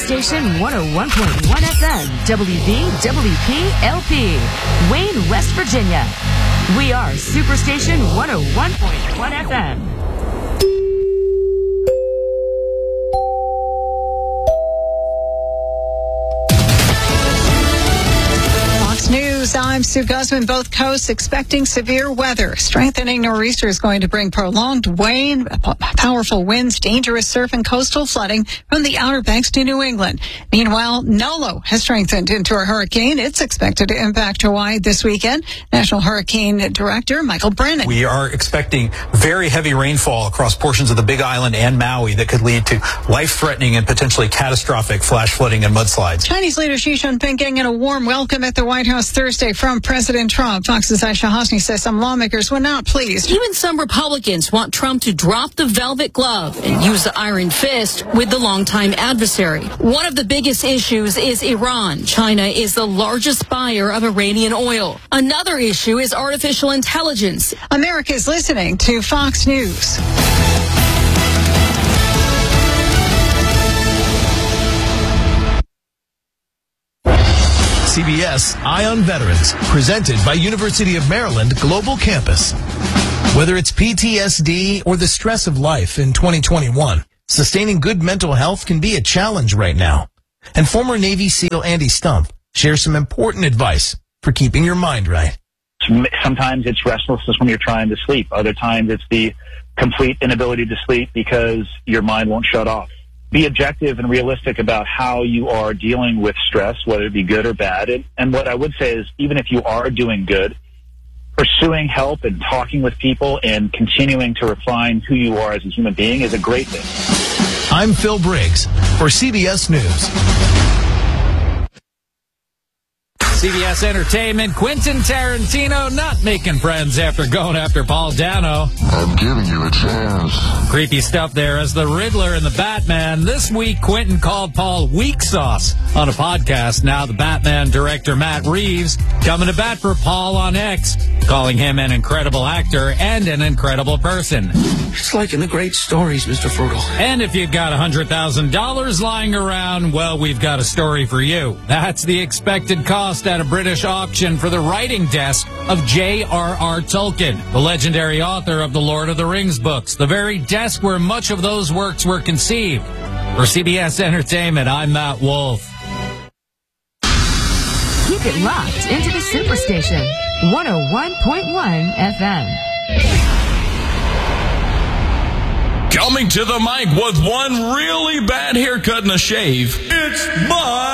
Superstation 101.1 FM, WVWP-LP, Wayne, West Virginia. We are Superstation 101.1 FM. News. I'm Sue Guzman. Both coasts expecting severe weather. Strengthening nor'easter is going to bring prolonged rain, powerful winds, dangerous surf, and coastal flooding from the Outer Banks to New England. Meanwhile, Nolo has strengthened into a hurricane. It's expected to impact Hawaii this weekend. National Hurricane Director Michael Brennan. We are expecting very heavy rainfall across portions of the Big Island and Maui that could lead to life-threatening and potentially catastrophic flash flooding and mudslides. Chinese leader Xi Jinping getting a warm welcome at the White House Thursday from President Trump. Fox's Aisha Hosni says some lawmakers were not pleased. Even some Republicans want Trump to drop the velvet glove and use the iron fist with the longtime adversary. One of the biggest issues is Iran. China is the largest buyer of Iranian oil. Another issue is artificial intelligence. America is listening to Fox News. CBS Eye on Veterans, presented by University of Maryland Global Campus. Whether it's PTSD or the stress of life in 2021, sustaining good mental health can be a challenge right now. And former Navy SEAL Andy Stump shares some important advice for keeping your mind right. Sometimes it's restlessness when you're trying to sleep. Other times it's the complete inability to sleep because your mind won't shut off. Be objective and realistic about how you are dealing with stress, whether it be good or bad. And what I would say is, even if you are doing good, pursuing help and talking with people and continuing to refine who you are as a human being is a great thing. I'm Phil Briggs for CBS News. CBS Entertainment, Quentin Tarantino not making friends after going after Paul Dano. I'm giving you a chance. Creepy stuff there as the Riddler and the Batman. This week, Quentin called Paul weak sauce on a podcast. Now the Batman director Matt Reeves coming to bat for Paul on X, calling him an incredible actor and an incredible person. It's like in the great stories, Mr. Frugal. And if you've got $100,000 lying around, well, we've got a story for you. That's the expected cost at a British auction for the writing desk of J.R.R. Tolkien, the legendary author of the Lord of the Rings books, the very desk where much of those works were conceived. For CBS Entertainment, I'm Matt Wolf. Keep it locked into the Superstation 101.1 FM. Coming to the mic with one really bad haircut and a shave, it's Mike